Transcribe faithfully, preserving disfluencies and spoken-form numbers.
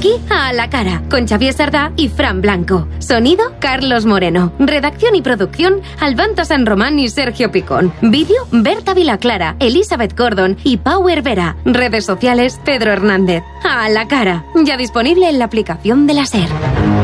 aquí a la cara, con Xavier Sardá y Fran Blanco. Sonido, Carlos Moreno. Redacción y producción, Albanto San Román y Sergio Picón. Vídeo, Berta Vilaclara, Elizabeth Gordon y Power Vera. Redes sociales, Pedro Hernández. A la cara. Ya disponible en la aplicación de la SER.